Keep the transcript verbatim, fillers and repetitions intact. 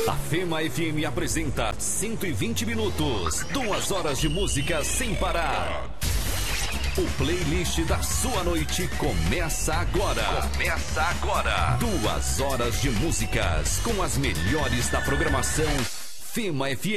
A Fema F M apresenta cento e vinte minutos, duas horas de música sem parar. O playlist da sua noite começa agora. Começa agora. Duas horas de músicas com as melhores da programação Fema F M.